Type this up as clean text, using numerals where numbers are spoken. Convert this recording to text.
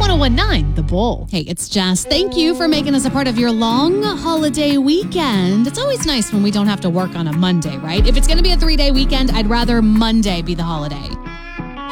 1019 The Bull. Hey, it's Jess. Thank you for making us a part of your long holiday weekend. It's always nice when we don't have to work on a Monday, right? If it's going to be a 3-day weekend, I'd rather Monday be the holiday.